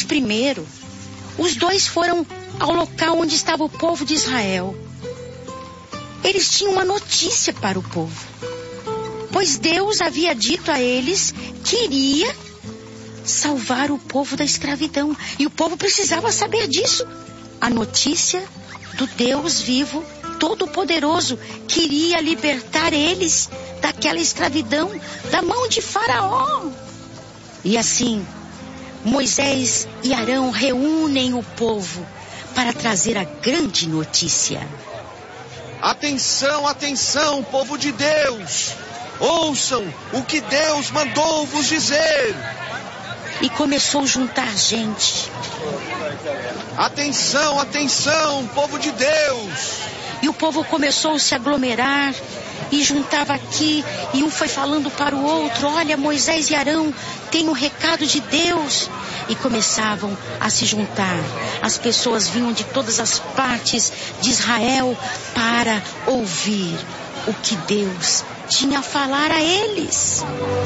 primeiro, os dois foram ao local onde estava o povo de Israel. Eles tinham uma notícia para o povo, pois Deus havia dito a eles que iria salvar o povo da escravidão. E o povo precisava saber disso. A notícia do Deus vivo, todo-poderoso, que iria libertar eles daquela escravidão, da mão de Faraó. E assim, Moisés e Arão reúnem o povo para trazer a grande notícia. Atenção, atenção, povo de Deus! Ouçam o que Deus mandou vos dizer! E começou a juntar gente. Atenção, atenção, povo de Deus! E o povo começou a se aglomerar e juntava aqui, e um foi falando para o outro: olha, Moisés e Arão têm um recado de Deus. E começavam a se juntar. As pessoas vinham de todas as partes de Israel para ouvir o que Deus tinha a falar a eles.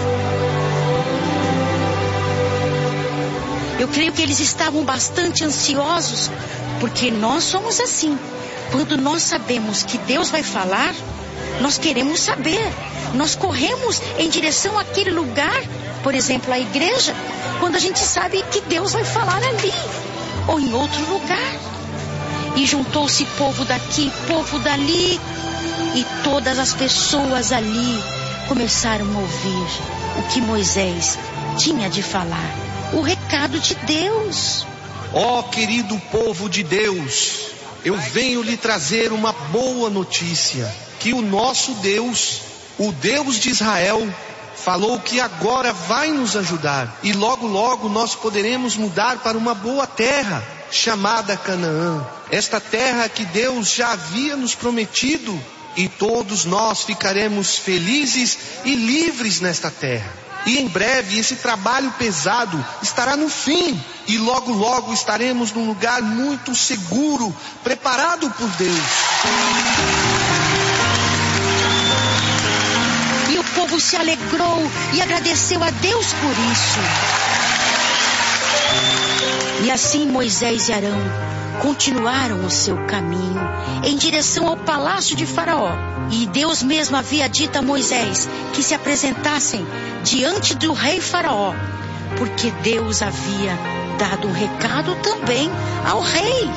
Eu creio que eles estavam bastante ansiosos, porque nós somos assim. Quando nós sabemos que Deus vai falar, nós queremos saber. Nós corremos em direção àquele lugar, por exemplo, a igreja, quando a gente sabe que Deus vai falar ali, ou em outro lugar. E juntou-se povo daqui, povo dali, e todas as pessoas ali começaram a ouvir o que Moisés tinha de falar, o recado de Deus. Ó querido povo de Deus, eu venho lhe trazer uma boa notícia, que o nosso Deus, o Deus de Israel, falou que agora vai nos ajudar, e logo logo nós poderemos mudar para uma boa terra, chamada Canaã. Esta terra que Deus já havia nos prometido, e todos nós ficaremos felizes e livres nesta terra. E em breve esse trabalho pesado estará no fim, e logo logo estaremos num lugar muito seguro, preparado por Deus. E o povo se alegrou e agradeceu a Deus por isso. E assim Moisés e Arão continuaram o seu caminho em direção ao palácio de Faraó. E Deus mesmo havia dito a Moisés que se apresentassem diante do rei Faraó, porque Deus havia dado um recado também ao rei.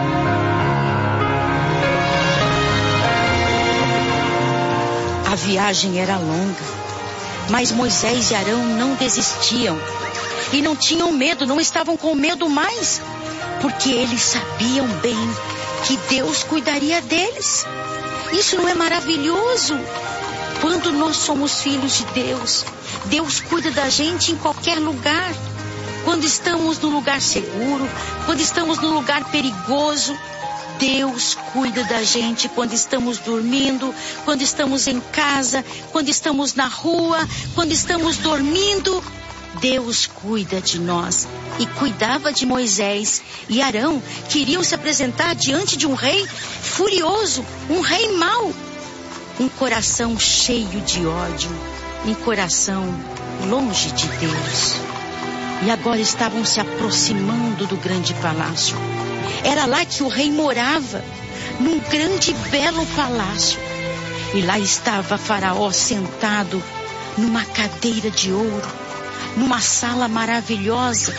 A viagem era longa, mas Moisés e Arão não desistiam e não tinham medo, não estavam com medo mais, porque eles sabiam bem que Deus cuidaria deles. Isso não é maravilhoso? Quando nós somos filhos de Deus, Deus cuida da gente em qualquer lugar. Quando estamos num lugar seguro, quando estamos num lugar perigoso, Deus cuida da gente. Quando estamos dormindo, quando estamos em casa, quando estamos na rua, quando estamos dormindo, Deus cuida de nós. E cuidava de Moisés e Arão, que iriam se apresentar diante de um rei furioso, um rei mau, um coração cheio de ódio, um coração longe de Deus. E agora estavam se aproximando do grande palácio. Era lá que o rei morava, num grande e belo palácio. E lá estava Faraó sentado numa cadeira de ouro, numa sala maravilhosa.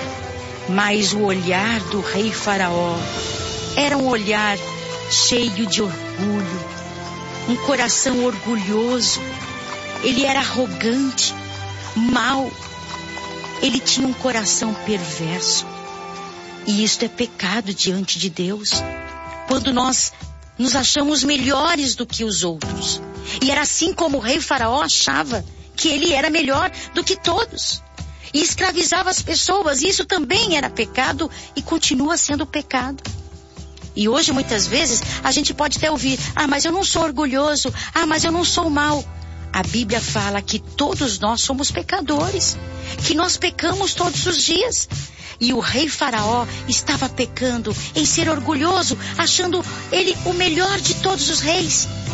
Mas o olhar do rei Faraó era um olhar cheio de orgulho, um coração orgulhoso. Ele era arrogante, mau. Ele tinha um coração perverso. E isto é pecado diante de Deus, quando nós nos achamos melhores do que os outros. E era assim como o rei Faraó achava que ele era melhor do que todos. E escravizava as pessoas. E isso também era pecado e continua sendo pecado. E hoje, muitas vezes, a gente pode até ouvir: ah, mas eu não sou orgulhoso. Ah, mas eu não sou mau. A Bíblia fala que todos nós somos pecadores, que nós pecamos todos os dias. E o rei Faraó estava pecando em ser orgulhoso, achando ele o melhor de todos os reis.